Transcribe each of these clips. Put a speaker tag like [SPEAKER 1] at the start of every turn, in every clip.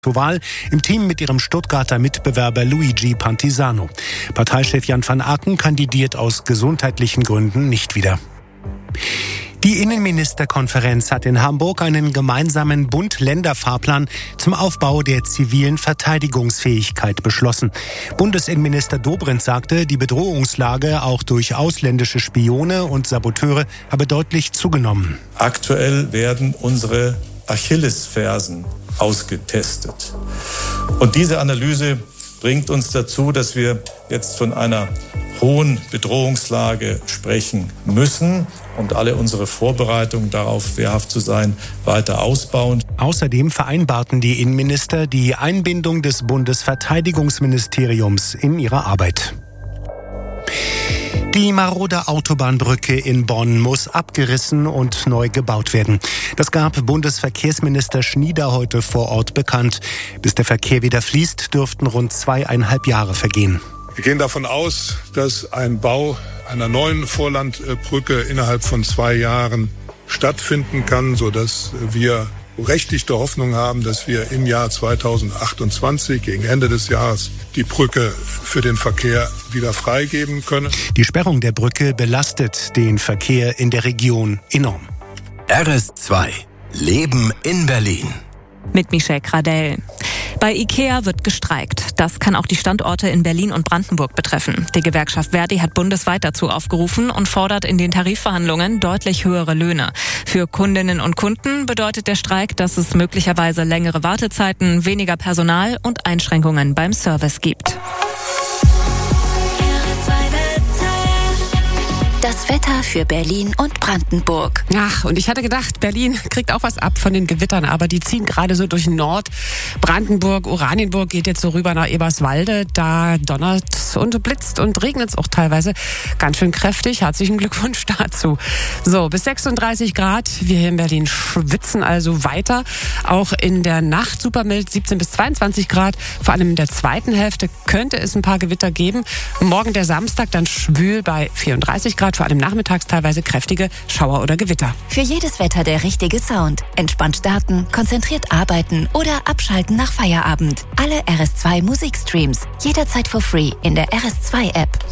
[SPEAKER 1] zur Wahl im Team mit ihrem Stuttgarter Mitbewerber Luigi Pantisano. Parteichef Jan van Aken kandidiert aus gesundheitlichen Gründen nicht wieder. Die Innenministerkonferenz hat in Hamburg einen gemeinsamen Bund-Länder-Fahrplan zum Aufbau der zivilen Verteidigungsfähigkeit beschlossen. Bundesinnenminister Dobrindt sagte, die Bedrohungslage auch durch ausländische Spione und Saboteure habe deutlich zugenommen.
[SPEAKER 2] Aktuell werden unsere Achillesfersen ausgetestet. Und diese Analyse bringt uns dazu, dass wir jetzt von einer hohen Bedrohungslage sprechen müssen und alle unsere Vorbereitungen darauf, wehrhaft zu sein, weiter ausbauen.
[SPEAKER 1] Außerdem vereinbarten die Innenminister die Einbindung des Bundesverteidigungsministeriums in ihre Arbeit. Die marode Autobahnbrücke in Bonn muss abgerissen und neu gebaut werden. Das gab Bundesverkehrsminister Schnieder heute vor Ort bekannt. Bis der Verkehr wieder fließt, dürften rund 2,5 Jahre vergehen.
[SPEAKER 3] Wir gehen davon aus, dass ein Bau einer neuen Vorlandbrücke innerhalb von 2 Jahren stattfinden kann, sodass wir berechtigte Hoffnung haben, dass wir im Jahr 2028, gegen Ende des Jahres, die Brücke für den Verkehr wieder freigeben können.
[SPEAKER 1] Die Sperrung der Brücke belastet den Verkehr in der Region enorm.
[SPEAKER 4] RS2 Leben in Berlin.
[SPEAKER 5] Mit Michelle Gradell. Bei IKEA wird gestreikt. Das kann auch die Standorte in Berlin und Brandenburg betreffen. Die Gewerkschaft Verdi hat bundesweit dazu aufgerufen und fordert in den Tarifverhandlungen deutlich höhere Löhne. Für Kundinnen und Kunden bedeutet der Streik, dass es möglicherweise längere Wartezeiten, weniger Personal und Einschränkungen beim Service gibt.
[SPEAKER 6] Das Wetter für Berlin und Brandenburg.
[SPEAKER 7] Ach, und ich hatte gedacht, Berlin kriegt auch was ab von den Gewittern, aber die ziehen gerade so durch Nord. Brandenburg, Oranienburg geht jetzt so rüber nach Eberswalde. Da donnert und blitzt und regnet es auch teilweise ganz schön kräftig. Herzlichen Glückwunsch dazu. So, bis 36 Grad. Wir hier in Berlin schwitzen also weiter. Auch in der Nacht super mild, 17 bis 22 Grad. Vor allem in der zweiten Hälfte könnte es ein paar Gewitter geben. Morgen der Samstag dann schwül bei 34 Grad. Vor allem nachmittags teilweise kräftige Schauer oder Gewitter.
[SPEAKER 6] Für jedes Wetter der richtige Sound. Entspannt starten, konzentriert arbeiten oder abschalten nach Feierabend. Alle RS2 Musikstreams. Jederzeit for free in der RS2 App.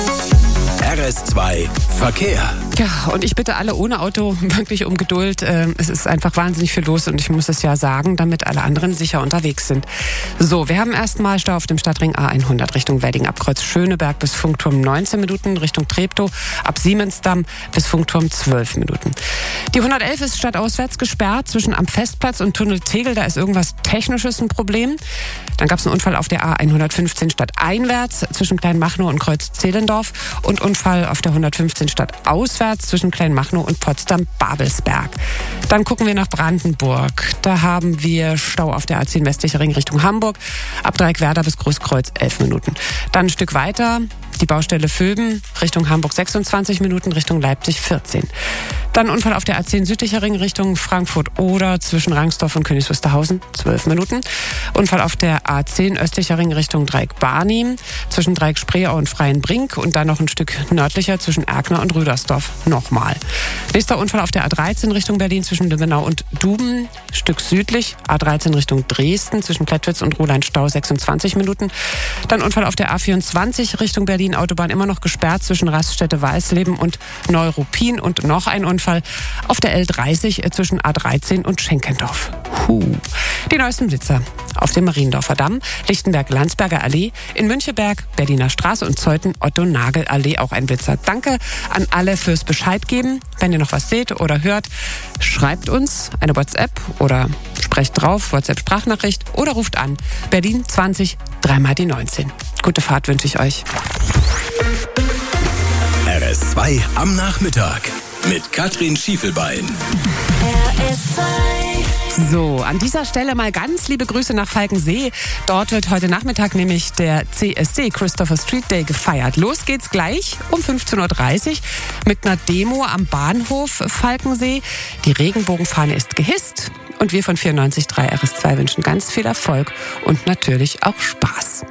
[SPEAKER 4] RS2 Verkehr.
[SPEAKER 7] Ja, und ich bitte alle ohne Auto wirklich um Geduld. Es ist einfach wahnsinnig viel los und ich muss es ja sagen, damit alle anderen sicher unterwegs sind. So, wir haben erstmal Stau auf dem Stadtring A100 Richtung Wedding ab Kreuz Schöneberg bis Funkturm 19 Minuten, Richtung Treptow ab Siemensdamm bis Funkturm 12 Minuten. Die 111 ist stadtauswärts gesperrt zwischen am Festplatz und Tunnel Tegel. Da ist irgendwas Technisches ein Problem. Dann gab es einen Unfall auf der A115 stadteinwärts zwischen Kleinmachnow und Kreuz Zehlendorf und Unfall auf der 115 stadtauswärts zwischen Kleinmachnow und Potsdam-Babelsberg. Dann gucken wir nach Brandenburg. Da haben wir Stau auf der A10 westlicher Ring Richtung Hamburg ab Dreieckwerder bis Großkreuz 11 Minuten. Dann ein Stück weiter die Baustelle Vöben Richtung Hamburg 26 Minuten, Richtung Leipzig 14. Dann Unfall auf der A10 südlicher Ring Richtung Frankfurt-Oder zwischen Rangsdorf und Königs Wusterhausen 12 Minuten. Unfall auf der A10 östlicher Ring Richtung Dreieck-Barnim zwischen Dreieck-Spreeau und Freienbrink und dann noch ein Stück nördlicher zwischen Erkner und Rüdersdorf nochmal. Nächster Unfall auf der A13 Richtung Berlin zwischen Lübbenau und Duben, Stück südlich, A13 Richtung Dresden zwischen Klettwitz und Ruhlein-Stau 26 Minuten. Dann Unfall auf der A24 Richtung Berlin, Autobahn immer noch gesperrt zwischen Raststätte-Weißleben und Neuruppin und noch ein Unfall auf der L30 zwischen A13 und Schenkendorf. Die neuesten Blitzer auf dem Mariendorfer Damm, Lichtenberg-Landsberger Allee, in Müncheberg, Berliner Straße und Zeuthen Otto-Nagel-Allee auch ein Blitzer. Danke an alle fürs Bescheid geben. Wenn ihr noch was seht oder hört, schreibt uns eine WhatsApp oder sprecht drauf, WhatsApp-Sprachnachricht oder ruft an. Berlin 20 3 die 19. Gute Fahrt wünsche ich euch.
[SPEAKER 4] RS2 am Nachmittag mit Katrin Schiefelbein.
[SPEAKER 7] So, an dieser Stelle mal ganz liebe Grüße nach Falkensee. Dort wird heute Nachmittag nämlich der CSD Christopher Street Day gefeiert. Los geht's gleich um 15.30 Uhr mit einer Demo am Bahnhof Falkensee. Die Regenbogenfahne ist gehisst und wir von 94.3 RS2 wünschen ganz viel Erfolg und natürlich auch Spaß.